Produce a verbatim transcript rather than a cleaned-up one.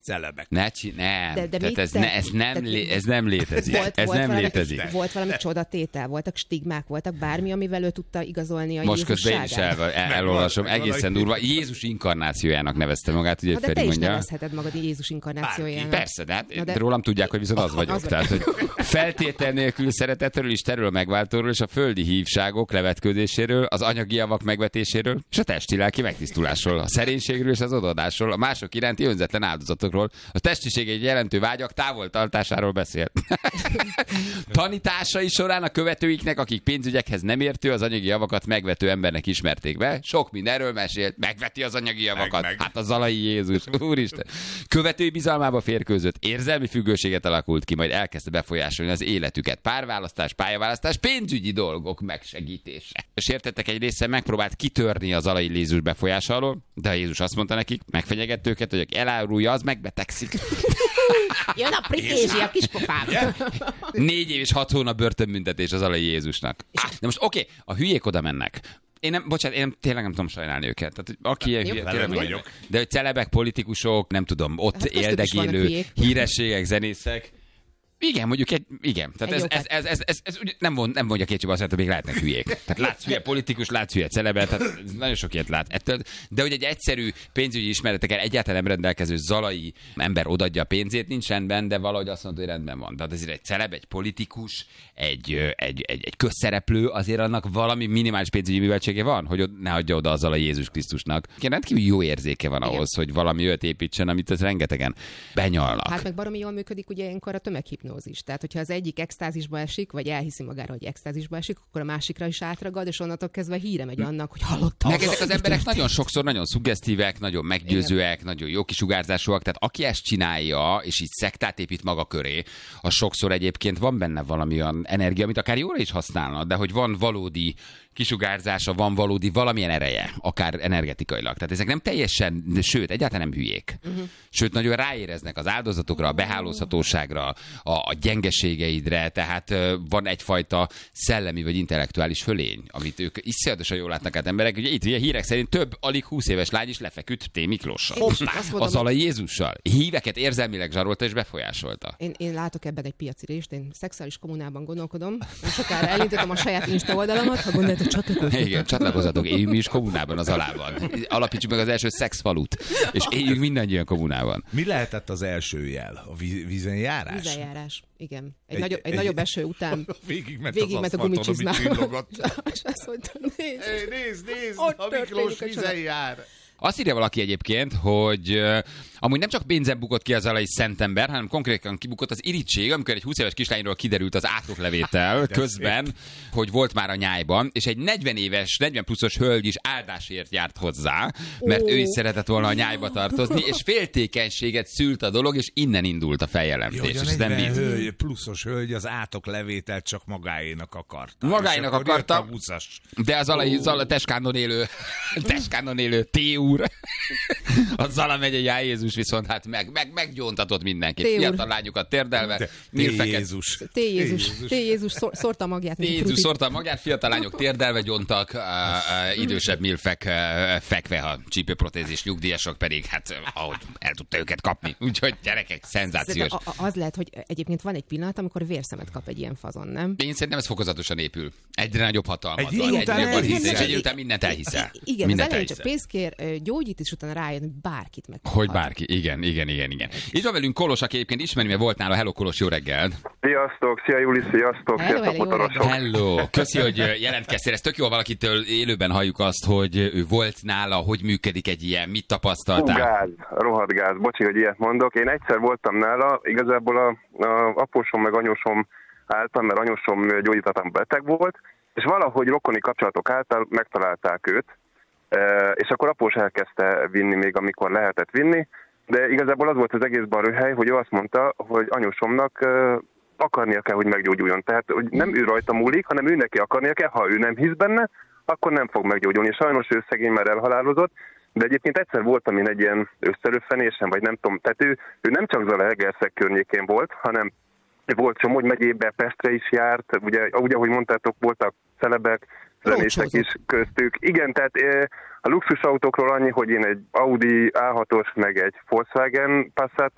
celebek. Ne csi, nem. De, de Tehát ez, te, ne, ez, nem te, lé, ez nem létezik. Volt, ez volt nem valami, létezik. Volt valami csodatétel, voltak stigmák, voltak bármi, amivel ő tudta igazolni a Most közben én Jézusságát? is el, el, elolvasom, egészen durva. Jézus inkarnációjának nevezte magát, ugye Na, de Feri te is mondja. nevezheted magad Jézus inkarnációjának. Persze, de, hát Na de... rólam tudják, hogy viszont az vagyok. Az Tehát, hogy feltétel nélkül szeretetről, Istenről, a megváltóról és a földi hívságok levetkőzéséről, az anyagi javak megvetéséről és a testi-lelki megtisztulásról, a szerénységről és az odaadásról, a mások iránti önzetlen áldozatokról, a testiség egy jelentő vágyak távoltartásáról beszélt. Tanításai során a követőiknek, akik pénzügyekhez nem értő, az anyagi javakat megvető embernek ismerték be. Sok mindenről mesélt, megveti az anyagi javakat. Meg, meg. Hát a Zalai Jézus, úristen. Követői bizalmába férkőzött, érzelmi függőséget alakult ki, majd elkezdte befolyásolni az életüket. Párválasztás, pályaválasztás, pénzügyi dolgok megsegítése. A sértettek egy része megpróbált kitörni az Zalai Jézus befolyása alól, de a Jézus azt mondta nekik, megfenyegett őket, hogy aki elárulja, az megbetegszik. Jön a prikézsi a kispofám. Négy év és hat hónap börtönbüntetés az Zalai Jézusnak. Ah, de most oké, okay, a hülyék oda mennek. Én nem, bocsánat, én tényleg nem tudom sajnálni őket. Tehát, hogy aki ilyen hülye, tényleg vagyok. De hogy celebek, politikusok, nem tudom, ott hát éldegélő hírességek, zenészek. Igen, mondjuk egy, igen. Tehát ez, ez, ez, ez, ez, ez, nem, mond, nem mondja kétségbe azt, hogy még lehetnek hülyék. Tehát látsz hülye politikus, látsz hülye celebet, tehát nagyon sok ilyet lát. Ettől, de hogy egy egyszerű pénzügyi ismeretekkel egyáltalán nem rendelkező Zalai ember odaadja a pénzét, nincs rendben, de valahogy azt mondta, hogy rendben van. Tehát ezért egy celeb, egy politikus, egy, egy, egy, egy közszereplő, azért annak valami minimális pénzügyi műveltsége van, hogy ne adja oda az Zalai Jézus Krisztusnak. Rendkívül jó érzéke van ahhoz, igen, hogy valami olyat építsen, amit ez rengetegen benyalnak. Hát meg baromi jól működik ugye ilyenkor a tömeghipnózis. Tehát, hogyha az egyik extázisba esik, vagy elhiszi magára, hogy extázisba esik, akkor a másikra is átragad, és onnantól kezdve híre megy annak, hogy hallottam. Meg ezek az emberek nagyon sokszor nagyon szuggesztívek, nagyon meggyőzőek, igen, nagyon jó kisugárzásúak, tehát aki ezt csinálja, és így szektát épít maga köré, az sokszor egyébként van benne valami olyan energia, amit akár jóra is használna, de hogy van valódi kisugárzása, van valódi valamilyen ereje, akár energetikailag. Tehát ezek nem teljesen, sőt, egyáltalán nem hülyék. Uh-huh. Sőt, nagyon ráéreznek az áldozatokra, a behálózhatóságra, a, a gyengeségeidre, tehát uh, van egyfajta szellemi vagy intellektuális fölény, amit ők iszonyatosan jól látnak át emberek. Ugye itt ugye hírek szerint több alig húsz éves lány is lefeküdt T. Miklóssal. Az Zalai Jézussal. Híveket érzelmileg zsarolta és befolyásolta. Én, én látok ebben egy piaci részt, én szexuális kommunában gondolkodom. Nem sokára elindítom a saját Insta oldalamat, ha gondoljátok, csatlakozzatok. Igen, csatlakozzatok, éljünk mi is kommunában az alában. Alapítsuk meg az első szexfalut, és éljünk mindannyian kommunában. Mi lehetett az első jel? A vízenjárás? Vízenjárás, igen. Egy, egy, nagyobb, egy, egy nagyobb eső után végigment, végigment a gumicsizmában. És azt mondta, nézd, hey, nézd, nézd, a Miklós vízen jár. Azt írja valaki egyébként, hogy uh, amúgy nem csak pénzen bukott ki az Zalai szentember, hanem konkrétan kibukott az irítség, amikor egy húsz éves kislányról kiderült az átoklevétel közben, szép, hogy volt már a nyájban, és egy negyven éves, negyven pluszos hölgy is áldásért járt hozzá, mert oh. ő is szeretett volna a nyájba tartozni, és féltékenységet szült a dolog, és innen indult a feljelentés. Jó, a negyven hölgy, pluszos hölgy az átoklevételt csak magáénak akarta. Magáénak akarta, de az Zalai, oh. Zala, Teskánon élő, Teskánon élő T. A Zala megyei Ján Jézus viszont hát meg, meg, meggyóntatott mindenkit. Fiatal lányokat térdelve. Jézus. T. Jézus. T. Jézus szórta a magját. T. Jézus szórta a magját, fiatal lányok térdelve gyóntak, uh, uh, idősebb milfek uh, fekve, a csípőprotézis nyugdíjasok pedig, hát ahogy el tudta őket kapni. Úgyhogy gyerekek, szenzációs. Az lehet, hogy egyébként van egy pillanat, amikor vérszemet kap egy ilyen fazon, nem? Én szerintem ez fokozatosan épül. Egyre nagyobb hatalmat egy van, egyre jobban hiszel, és egy után mindent elhiszel. Igen, az elején csak pénzt kér, gyógyít, és utána rájön, hogy bárkit meg. Hogy bárki, igen, igen, igen, igen. Itt van velünk Kolos, aki egyébként ismeri, mert volt nála. Hello, Kolos, jó reggel. Sziasztok, szia Juli, sziasztok, hello, sziasztok, motorosok. Hello, köszi, hogy jelentkeztél. Ez tök jó, valakitől élőben halljuk azt, hogy ő volt nála, hogy működik egy ilyen, mit tapasztaltál? Hú, gáz, rohadt gáz, bocsi, hogy ilyet mondok. Én egyszer voltam nála, igazából a, a apósom meg anyósom által, mert anyósom gyógyítatlan beteg volt, és valahogy rokoni kapcsolatok által megtalálták őt, Uh, és akkor após elkezdte vinni még, amikor lehetett vinni, de igazából az volt az egészben a röhely, hogy ő azt mondta, hogy anyósomnak uh, akarnia kell, hogy meggyógyuljon. Tehát hogy nem ő rajta múlik, hanem ő neki akarnia kell, ha ő nem hisz benne, akkor nem fog meggyógyulni. Sajnos ő szegény már elhalálozott, de egyébként egyszer voltam én egy ilyen összeröffenésen, vagy nem tudom, tehát ő, ő nem csak Zalaegerszeg környékén volt, hanem volt Somogy megyében, Pestre is járt, ugye, ugye ahogy mondtátok, voltak celebek, zenészek is köztük. Igen, tehát a luxusautókról annyi, hogy én egy Audi á hatos, meg egy Volkswagen Passat